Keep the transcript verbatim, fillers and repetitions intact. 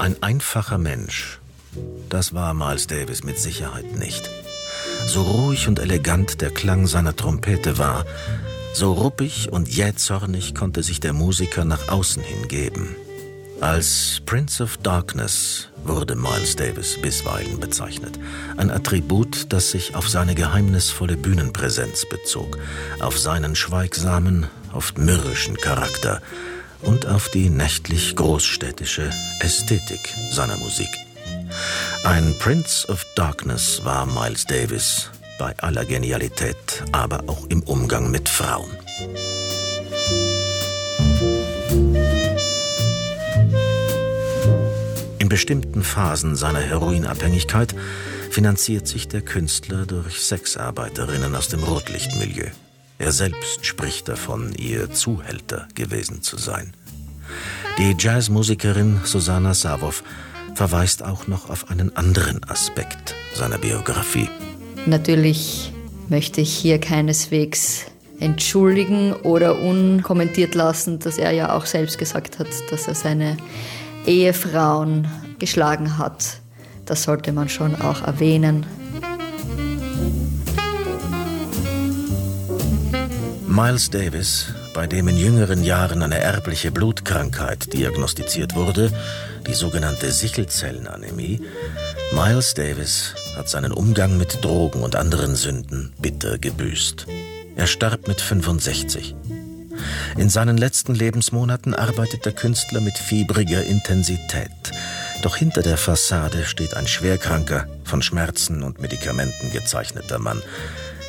Ein einfacher Mensch, das war Miles Davis mit Sicherheit nicht. So ruhig und elegant der Klang seiner Trompete war, so ruppig und jähzornig konnte sich der Musiker nach außen hingeben. Als Prince of Darkness wurde Miles Davis bisweilen bezeichnet. Ein Attribut, das sich auf seine geheimnisvolle Bühnenpräsenz bezog, auf seinen schweigsamen, oft mürrischen Charakter und auf die nächtlich großstädtische Ästhetik seiner Musik. Ein Prince of Darkness war Miles Davis, bei aller Genialität, aber auch im Umgang mit Frauen. In bestimmten Phasen seiner Heroinabhängigkeit finanziert sich der Künstler durch Sexarbeiterinnen aus dem Rotlichtmilieu. Er selbst spricht davon, ihr Zuhälter gewesen zu sein. Die Jazzmusikerin Susanna Savow verweist auch noch auf einen anderen Aspekt seiner Biografie. Natürlich möchte ich hier keineswegs entschuldigen oder unkommentiert lassen, dass er ja auch selbst gesagt hat, dass er seine Ehefrauen geschlagen hat. Das sollte man schon auch erwähnen. Miles Davis, bei dem in jüngeren Jahren eine erbliche Blutkrankheit diagnostiziert wurde, die sogenannte Sichelzellenanämie, Miles Davis hat seinen Umgang mit Drogen und anderen Sünden bitter gebüßt. Er starb mit fünfundsechzig. In seinen letzten Lebensmonaten arbeitet der Künstler mit fiebriger Intensität. Doch hinter der Fassade steht ein schwerkranker, von Schmerzen und Medikamenten gezeichneter Mann,